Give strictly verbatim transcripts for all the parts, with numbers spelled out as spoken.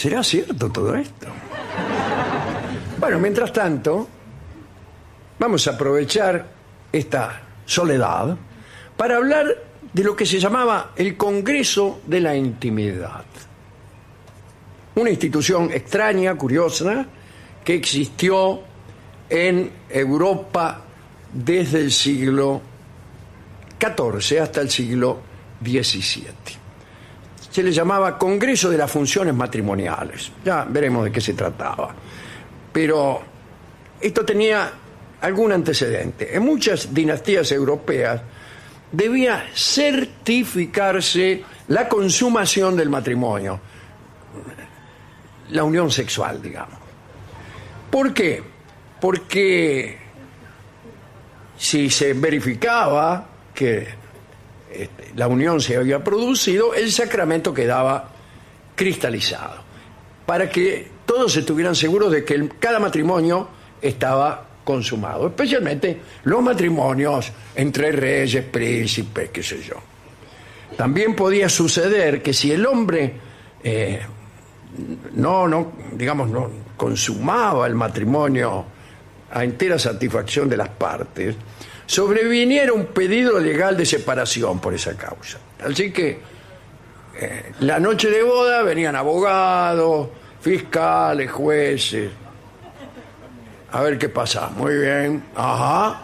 ¿Será cierto todo esto? Bueno, mientras tanto, vamos a aprovechar esta soledad para hablar de lo que se llamaba el Congreso de la Intimidad. Una institución extraña, curiosa, que existió en Europa desde el siglo catorce hasta el siglo diecisiete. Se le llamaba Congreso de las Funciones Matrimoniales. Ya veremos de qué se trataba. Pero esto tenía algún antecedente. En muchas dinastías europeas debía certificarse la consumación del matrimonio, la unión sexual, digamos. ¿Por qué? Porque si se verificaba que este, la unión se había producido, el sacramento quedaba cristalizado, para que todos estuvieran seguros de que el, cada matrimonio estaba consumado, especialmente los matrimonios entre reyes, príncipes, qué sé yo. También podía suceder que si el hombre eh, no, no, digamos, no consumaba el matrimonio a entera satisfacción de las partes, sobreviniera un pedido legal de separación por esa causa. Así que eh, la noche de boda venían abogados, fiscales, jueces. A ver qué pasa. Muy bien. Ajá.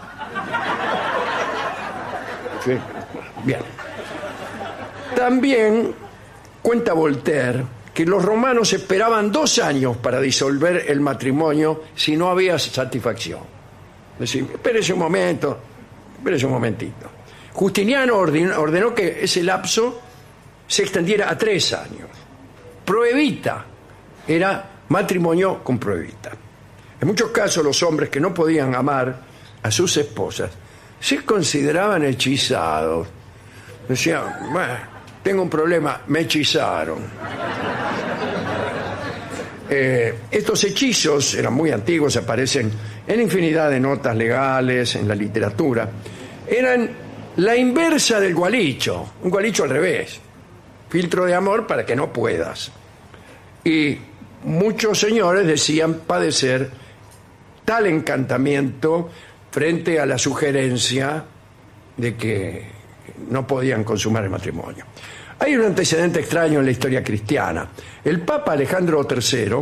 Sí. Bien. También cuenta Voltaire que los romanos esperaban dos años para disolver el matrimonio si no había satisfacción. Es decir, espérese un momento, espérese un momentito. Justiniano ordenó, ordenó que ese lapso se extendiera a tres años. Proevita era matrimonio con proevita. En muchos casos los hombres que no podían amar a sus esposas se consideraban hechizados. Decían, bueno, tengo un problema, me hechizaron. Eh, estos hechizos eran muy antiguos, aparecen en infinidad de notas legales, en la literatura. Eran la inversa del gualicho, un gualicho al revés. Filtro de amor para que no puedas. Y muchos señores decían padecer tal encantamiento frente a la sugerencia de que no podían consumar el matrimonio. Hay un antecedente extraño en la historia cristiana. El Papa Alejandro tercero